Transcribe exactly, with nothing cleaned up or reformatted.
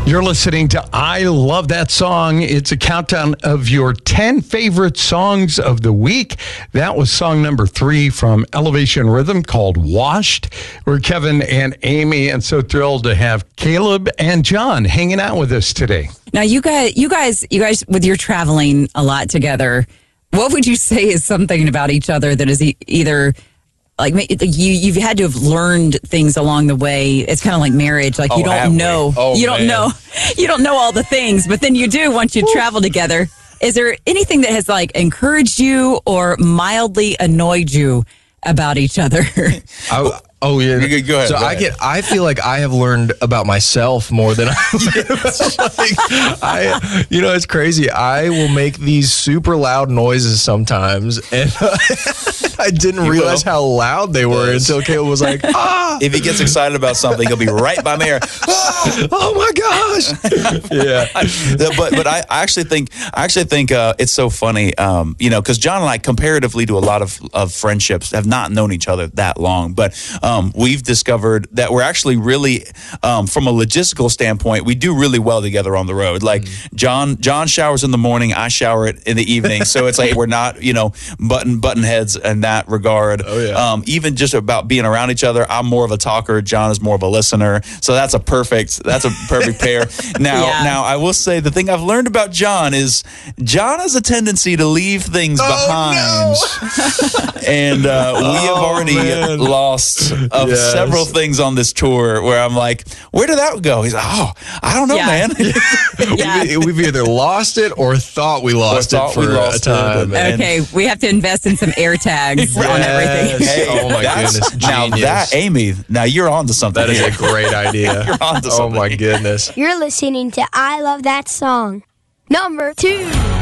You're listening to I Love That Song. It's a countdown of your ten favorite songs of the week. That was song number three from Elevation Rhythm called Washed. We're Kevin and Amy, and so thrilled to have Caleb and John hanging out with us today. Now, you guys, you guys, you guys, with your traveling a lot together, what would you say is something about each other that is e- either... Like you, you've had to have learned things along the way. It's kind of like marriage. Like Oh, you don't have we? know, Oh, you don't man. know, you don't know all the things, but then you do once you travel together. Is there anything that has like encouraged you or mildly annoyed you about each other? I, oh yeah, You- go ahead, So go I ahead. get. I feel like I have learned about myself more than I. like, I, you know, it's crazy. I will make these super loud noises sometimes, and I didn't You realize will. how loud they were Yes. until Caleb was like, "Ah, If he gets excited about something, he'll be right by me. Or, "Ah!" oh my gosh!" yeah. but but I, I actually think I actually think uh, it's so funny, um, you know, because John and I, comparatively to a lot of, of friendships, have not known each other that long. But um, we've discovered that we're actually really, um, from a logistical standpoint, we do really well together on the road. Like John John showers in the morning, I shower it in the evening, so it's like we're not, you know, button button heads in that regard. Oh, yeah. Um, even just about being around each other, I'm more of a talker. John is more of a listener. So that's a perfect that's a perfect pair. Now Yeah. now I will say the thing I've learned about John is John has a tendency to leave things behind. And uh, we have Oh, already man. lost of Yes. several things on this tour where I'm like, where did that go? He's like, oh, I don't know, Yeah. man. Yeah. We've, we've either lost it or thought we lost thought it for we lost a it, time. and- Okay, we have to invest in some air tags on everything. Yes. Oh my that's- goodness, Now genius. that, Amy, now you're on to something. That is here. a great idea. You're onto Oh my something. goodness. You're listening to I Love That Song. Number two.